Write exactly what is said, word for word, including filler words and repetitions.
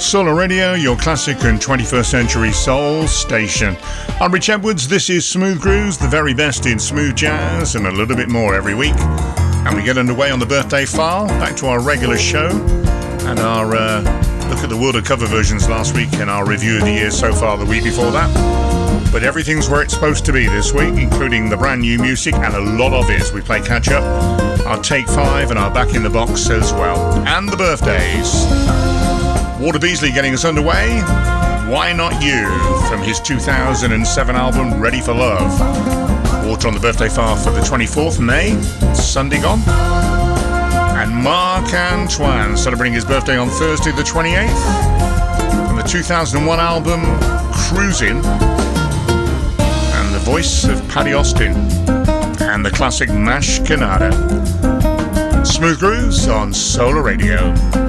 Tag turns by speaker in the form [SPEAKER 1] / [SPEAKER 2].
[SPEAKER 1] Solar Radio, your classic and twenty-first century soul station. I'm Rich Edwards, this is Smooth Grooves, the very best in smooth jazz and a little bit more every week. And we get underway on the birthday file, back to our regular show and our uh, look at the world of cover versions last week and our review of the year so far the week before that. But everything's where it's supposed to be this week, including the brand new music and a lot of it as we play catch up, our take five and our back in the box as well. And the birthdays. Walter Beasley getting us underway. Why Not You from his two thousand seven album Ready for Love. Walter on the birthday file for the twenty-fourth of May, Sunday gone. And Marc Antoine celebrating his birthday on Thursday the twenty-eighth from the two thousand one album Cruisin', and the voice of Paddy Austin and the classic Mash Kanata. Smooth Grooves on Solar Radio.